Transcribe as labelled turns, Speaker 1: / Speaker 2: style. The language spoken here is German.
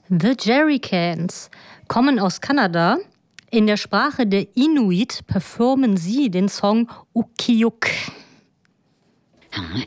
Speaker 1: The Jerrycans kommen aus Kanada. In der Sprache der Inuit performen sie den Song Ukiuk.